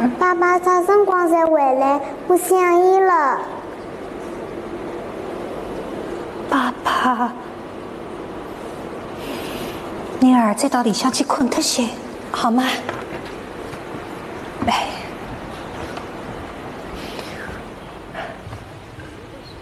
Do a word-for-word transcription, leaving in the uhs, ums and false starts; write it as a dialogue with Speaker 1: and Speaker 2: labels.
Speaker 1: 爸爸啥辰光才回来？我想伊了。
Speaker 2: 爸爸，你儿再到里向去困脱些，好吗？